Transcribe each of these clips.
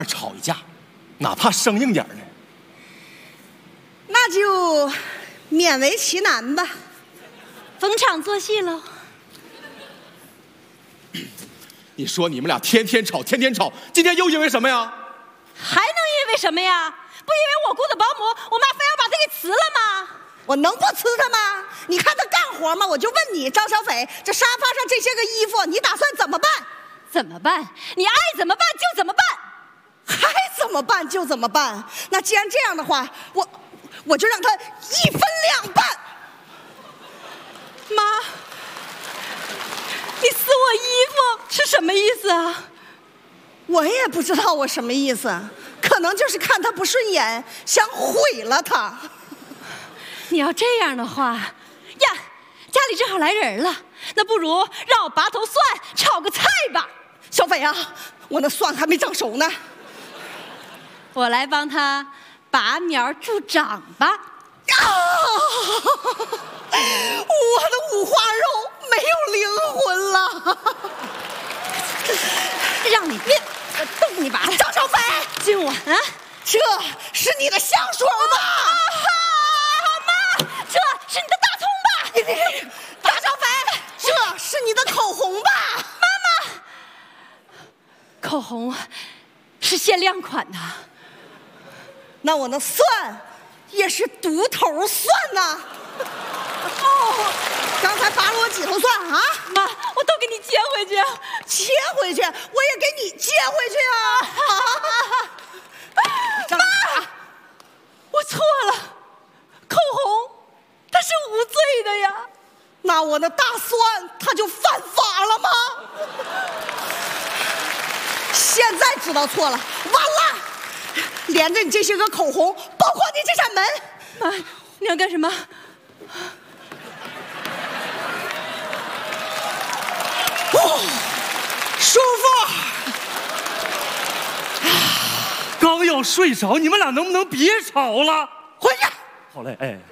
吵一架，哪怕生硬点呢？ 那就勉为其难吧， 逢场作戏喽。 你说你们俩天天吵，天天吵，今天又因为什么呀？ 还能因为什么呀？不因为我雇的保姆，我妈非要把她给辞了吗？ 我能不辞她吗？你看她干活吗？我就问你，张小斐，这沙发上这些个衣服，你打算怎么办？ 怎么办？你爱怎么办就怎么办。 还怎么办就怎么办？那既然这样的话，我就让他1分2半。 妈，你撕我衣服是什么意思啊？ 我也不知道我什么意思，可能就是看他不顺眼，想毁了他。 你要这样的话呀，家里正好来人了，那不如让我拔头蒜炒个菜吧。 小斐啊，我那蒜还没长熟呢。 我来帮他拔苗助长吧。 我的五花肉没有灵魂了。 让你变，我都给你拔了。 张小斐， 今晚啊， 这是你的香水吧？ 妈，这是你的大葱吧？ 张小斐，这是你的口红吧？ 妈妈，口红是限量款的。 那我那蒜也是独头蒜呐。哦，刚才拔了我几头蒜啊？ 妈，我都给你接回去。 接回去，我也给你接回去啊！ 妈，我错了，口红它是无罪的呀。 那我那大蒜它就犯法了吗？现在知道错了，完了！连着你这些个口红，包括你这扇门。 妈，你要干什么？ 哦，舒服。 刚要睡着，你们俩能不能别吵了？ 回去。 好嘞，哎。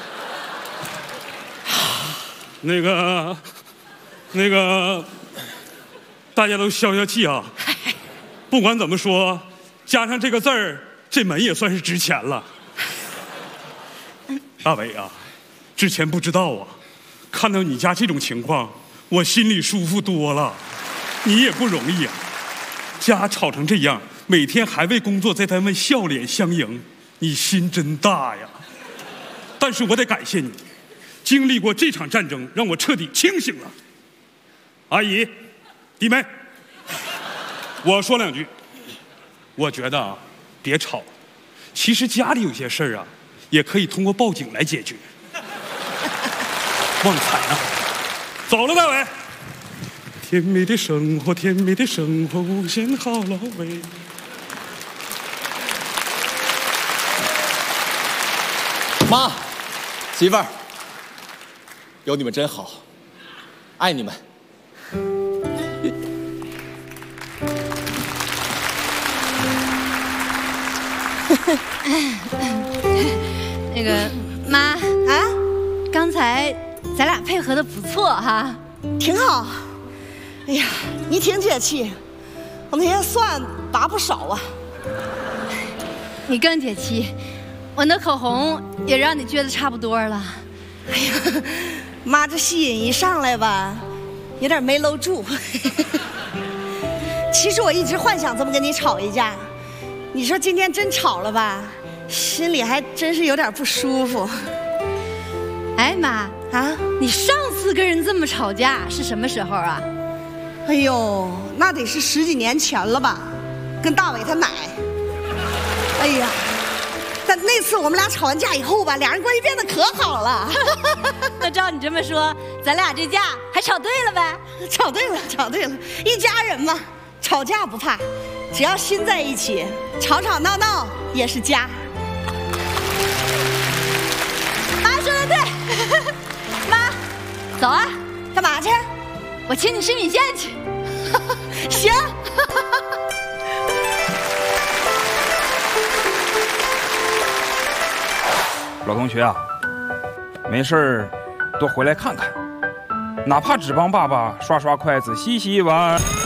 那个，大家都消消气啊！不管怎么说，加上这个字儿，这门也算是值钱了。大伟啊，之前不知道啊，看到你家这种情况，我心里舒服多了。你也不容易啊，家吵成这样，每天还为工作在单位笑脸相迎，你心真大呀。但是我得感谢你，经历过这场战争，让我彻底清醒了。阿姨，弟妹，我说两句。我觉得啊，别吵。其实家里有些事儿啊，也可以通过报警来解决。旺财呢？走了，大伟。甜蜜的生活，甜蜜的生活，无限好了喂。 妈，媳妇儿，有你们真好，爱你们。 那个妈啊，刚才咱俩配合的不错哈， 挺好。哎呀，你挺解气，我那些蒜拔不少啊。 你更解气，我那口红也让你撅得差不多了。 哎呀，妈，这戏瘾一上来吧，有点没搂住。其实我一直幻想这么跟你吵一架，你说今天真吵了吧，心里还真是有点不舒服。 哎妈啊，你上次跟人这么吵架是什么时候啊？ 哎呦，那得是10几年前了吧，跟大伟他奶。哎呀，但那次我们俩吵完架以后吧，俩人关系变得可好了。 那照你这么说，咱俩这架还吵对了呗？ 吵对了，吵对了，一家人嘛，吵架不怕，只要心在一起，吵吵闹闹也是家。 妈说的对。妈，走啊， 干嘛去？ 我请你吃米线去。 行。 老同学啊，没事儿多回来看看，哪怕只帮爸爸刷刷筷子、洗洗碗。